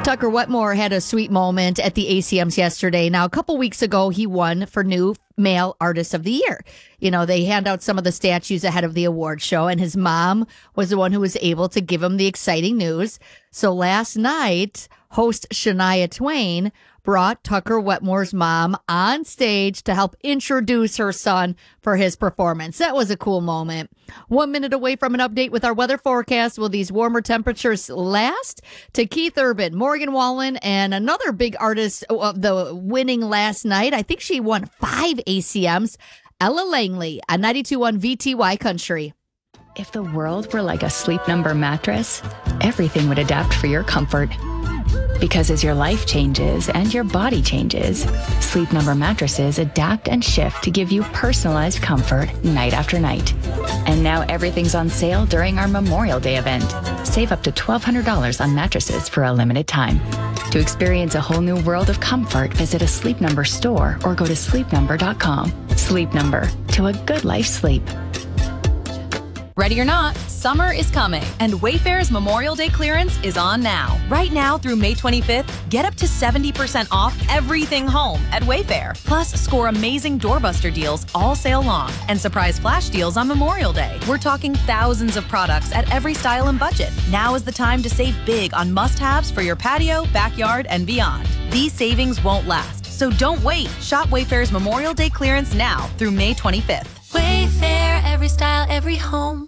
Tucker Wetmore had a sweet moment at the ACMs yesterday. Now, a couple weeks ago, he won for New Male Artist of the Year. You know, they hand out some of the statues ahead of the award show, and his mom was the one who was able to give him the exciting news. So last night, host Shania Twain brought Tucker Wetmore's mom on stage to help introduce her son for his performance. That was a cool moment. 1 minute away from an update with our weather forecast. Will these warmer temperatures last? To Keith Urban, Morgan Wallen, and another big artist of the winning last night. I think she won 5 ACMs. Ella Langley on 92.1 VTY Country. If the world were like a Sleep Number mattress, everything would adapt for your comfort. Because as your life changes and your body changes, Sleep Number mattresses adapt and shift to give you personalized comfort night after night. And now everything's on sale during our Memorial Day event. Save up to $1,200 on mattresses for a limited time. To experience a whole new world of comfort, visit a Sleep Number store or go to sleepnumber.com. Sleep Number, to a good life sleep. Ready or not, summer is coming, and Wayfair's Memorial Day clearance is on now. Right now through May 25th, get up to 70% off everything home at Wayfair. Plus, score amazing doorbuster deals all sale long and surprise flash deals on Memorial Day. We're talking thousands of products at every style and budget. Now is the time to save big on must-haves for your patio, backyard, and beyond. These savings won't last, so don't wait. Shop Wayfair's Memorial Day clearance now through May 25th. Wayfair, every style, every home.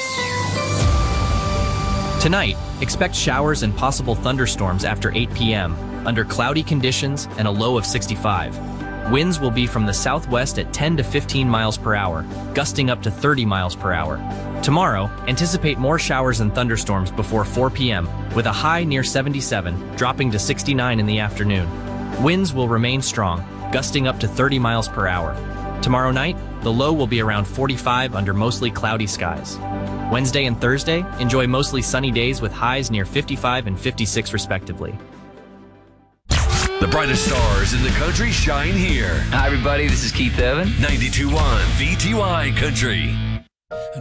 Tonight, expect showers and possible thunderstorms after 8 p.m. under cloudy conditions and a low of 65. Winds will be from the southwest at 10 to 15 miles per hour, gusting up to 30 miles per hour. Tomorrow, anticipate more showers and thunderstorms before 4 p.m. with a high near 77, dropping to 69 in the afternoon. Winds will remain strong, gusting up to 30 miles per hour. Tomorrow night, the low will be around 45 under mostly cloudy skies. Wednesday and Thursday, enjoy mostly sunny days with highs near 55 and 56 respectively. The brightest stars in the country shine here. Hi everybody, this is Keith Urban. 92.1 VTY Country.